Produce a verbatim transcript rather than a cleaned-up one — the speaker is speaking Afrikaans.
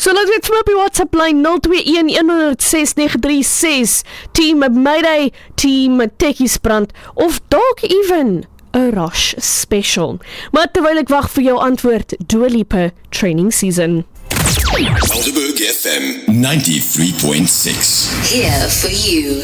So laat weet vir my op die WhatsApp lyn nul twee een een nul ses nege drie ses, Team Mayday, Team Tekkiesbrand, of dalk even 'n Rush special. Maar terwyl ek wag vir jou antwoord, Dua Lipa, Training Season. Helderberg F M ninety-three point six. Here for you.